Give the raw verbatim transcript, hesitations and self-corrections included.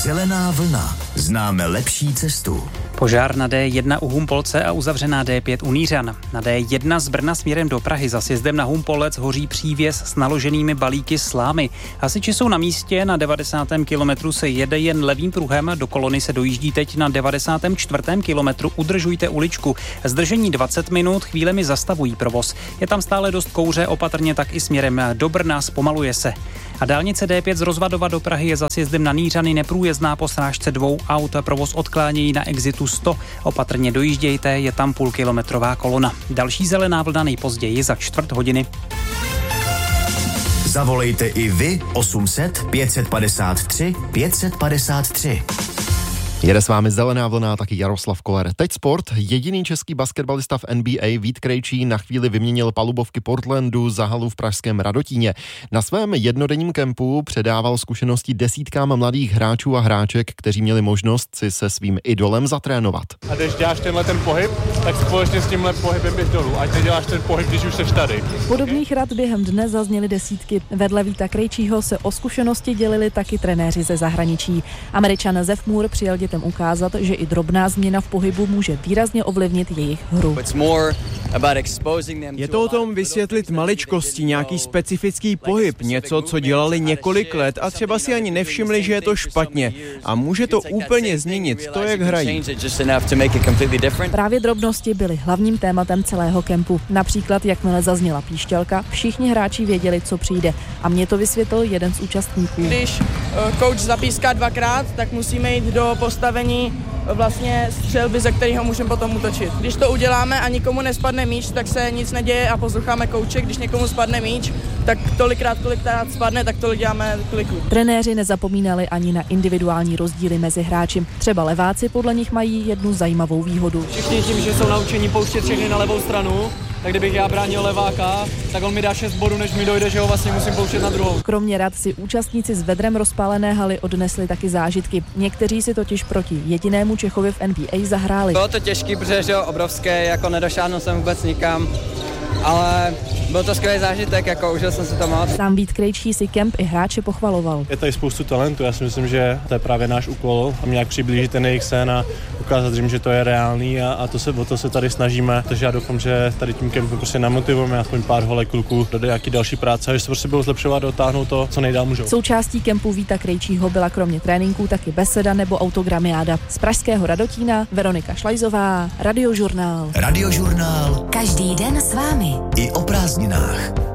Zelená vlna. Známe lepší cestu. Požár na dé jedna u Humpolce a uzavřená dé pět u Nířan. Na dé jedna z Brna směrem do Prahy za sjezdem na Humpolec hoří přívěs s naloženými balíky slámy. Hasiči jsou na místě, na devadesátém kilometru se jede jen levým pruhem, do kolony se dojíždí teď na devadesátém čtvrtém kilometru, udržujte uličku. Zdržení dvacet minut, chvílemi zastavují provoz. Je tam stále dost kouře, opatrně tak i směrem do Brna, zpomaluje se. A dálnice dé pět z Rozvadova do Prahy je za sjezdem na Nířany neprůjezdná po srážce dvou aut. Provoz odklánějí na exitu sto. Opatrně dojíždějte, je tam půlkilometrová kolona. Další zelená vlna nejpozději za čtvrt hodiny. Zavolejte i vy osm set pět padesát tři pět padesát tři. Jede s vámi zelená vlna, taky Jaroslav Koller. Teď sport. Jediný český basketbalista v N B A Vít Krejčí na chvíli vyměnil palubovky Portlandu za halu v pražském Radotíně. Na svém jednodenním kempu předával zkušenosti desítkám mladých hráčů a hráček, kteří měli možnost si se svým idolem zatrénovat. A když děláš tenhle ten pohyb, tak společně s tímhle pohybem běž dolů. Ať neděláš ten pohyb, když už seš tady. Podobných rad během dne zazněly desítky. Vedle Víta Krejčího se o zkušenosti dělili taky trenéři ze zahraničí. Američan Zef Moore přijel dětem ukázat, že i drobná změna v pohybu může výrazně ovlivnit jejich hru. Je to o tom vysvětlit maličkosti, nějaký specifický pohyb, něco, co dělali několik let a třeba si ani nevšimli, že je to špatně. A může to úplně změnit to, jak hrají. Právě drobnosti byly hlavním tématem celého kempu. Například, jakmile zazněla píšťalka, všichni hráči věděli, co přijde. A mě to vysvětlil jeden z účastníků. Když kouč zapíská dvakrát, tak musíme jít do postavení vlastně střelby, ze kterého můžeme potom útočit. Když to uděláme a nikomu nespadne míč, tak se nic neděje a posloucháme kouče. Když někomu spadne míč, tak tolikrát, kolikrát spadne, tak tolik děláme kliků. Trenéři nezapomínali ani na individuální rozdíly mezi hráči. Třeba leváci podle nich mají jednu zajímavou výhodu. Všichni tím, že jsou naučení pouštět všechny na levou stranu, tak kdybych já bránil leváka, tak on mi dá šest bodů, než mi dojde, že ho vlastně musím pouštět na druhou. Kromě rad si účastníci s vedrem rozpálené haly odnesli taky zážitky. Někteří si totiž proti jedinému Čechovi v N B A zahráli. Bylo to těžký, protože že obrovské, jako nedošáhnu jsem vůbec nikam, ale byl to skvělý zážitek, jako užil jsem si to moc. Sám Vít Krejčí si kemp i hráče pochvaloval. Je tady spoustu talentů, já si myslím, že to je právě náš úkol a nějak přiblížit ten jejich sen a ukázat jim, že to je reálný a, a to se, o to se tady snažíme. Takže já doufám, že tady tím kempem prostě namotivujeme aspoň pár holek kluků do nějaký další práce, že se prostě budou zlepšovat a dotáhnout to, co nejdál můžou. Součástí kempu Víta Krejčího byla kromě tréninků taky beseda nebo autogramiáda. Z pražského Radotína Veronika Šlajzová, Radiožurnál. Radiožurnál. Každý den s vámi. I o prázdninách.